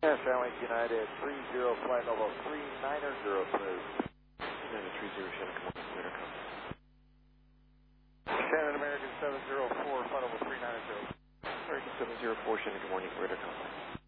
Yeah, Starlink United 30 flight level 390, please. United 30, Shannon, come on, clear to come. Shannon American 704, flight level 390. American 704, Shannon, good morning, clear to come.